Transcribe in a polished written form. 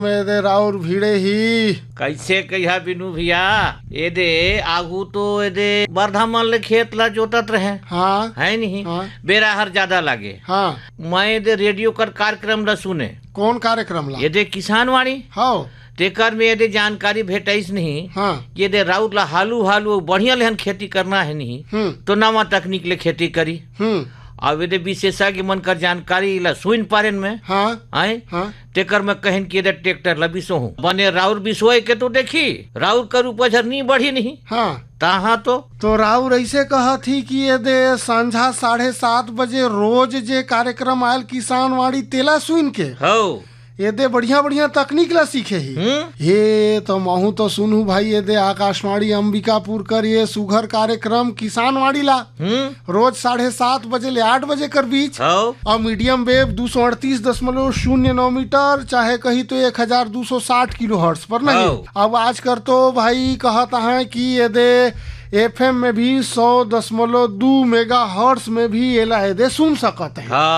मेरे राउर भिड़े ही कैसे कहिया बिनू भैया ये दे आगू तो ये दे बरधामन ले खेत ला जोतत रहे हाँ है नहीं हाँ बेरा हर ज्यादा लागे हाँ। मैं ये दे रेडियो कर कार्यक्रम ला सुने कौन कार्यक्रम ला? ये दे किसान वाणी हाँ तेकर में ये दे जानकारी भेटाइस नहीं हाँ। ये दे राउत ला हालू हालू बढ़िया लेहन खेती करना है नहीं तो नवा तकनीक ले खेती करी अब ये विशेषज्ञ मन कर जानकारी ला सुन पारेन में हाँ आए हाँ। तेकर में कहन कि ये ट्रैक्टर ला बिसो हूँ बने राउर बिसोए के तो देखी राउर कर उपज नहीं बढ़ी नहीं हाँ तहाँ तो राउर ऐसे कहा थी कि ये दे संझा 7:30 बजे रोज जे कार्यक्रम आयल किसान वाणी तेला सुन के हो ये दे बढ़िया बढ़िया तकनीक ला सीखे ही ये तो महू तो सुनू भाई ये दे आकाशवाणी अंबिकापुर कर ये सुघर कार्यक्रम किसान वाणी ला रोज 7:30 बजे ले 8 बजे कर बीच और मीडियम वेव 238.09 मीटर चाहे कही तो 1260 किलो हर्ट्ज पर नहीं। अब आज कर तो भाई कहता है कि ये दे FM में भी 100.2 मेगा हर्ट्ज में भी ये ला दे सुन सकते हैं।